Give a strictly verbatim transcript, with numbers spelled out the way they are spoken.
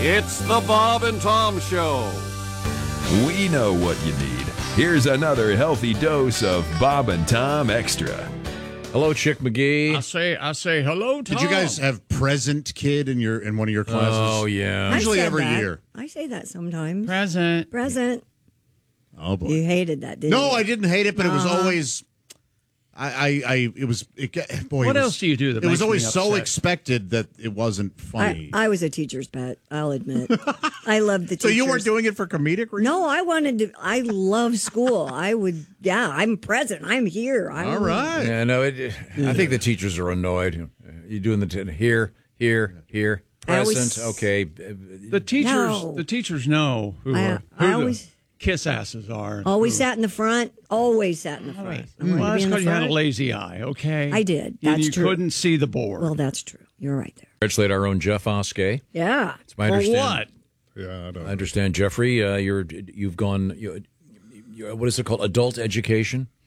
It's the Bob and Tom Show. We know what you need. Here's another healthy dose of Bob and Tom Extra. Hello, Chick McGee. I say, I say hello, Tom. Did you guys have present kid in your in one of your classes? Oh, yeah. I Usually said every that. year. I say that sometimes. present? Present. Oh boy. You hated that, didn't No, you? I didn't hate it, but it was Uh-huh. always. I, I, I, it was. It, got- boy, What it was, else do you do that It was makes me always so upset? expected that it wasn't funny. I, I was a teacher's pet, I'll admit. I loved the teachers. so you weren't doing it for comedic reasons? No, I wanted to. I love school. I would, yeah, I'm present. I'm here. I'm, All right. Yeah, no, it, I think the teachers are annoyed. You're doing the t- here, here, here, I always- present. Okay. The teachers, No. the teachers know who, I- are, who I the always- kiss asses are. Always Who- sat in the front. Always sat in the front. I wanted Well, to be that's in the because you had a front. lazy eye. Okay, I did. You- That's you true. couldn't see the board. Well, that's true. You're right there. Congratulate our own Jeff Oskey. Yeah. It's my For understand- what? Yeah, I don't. I understand, Jeffrey. Uh, you're you've gone. You, you, what is it called? Adult education.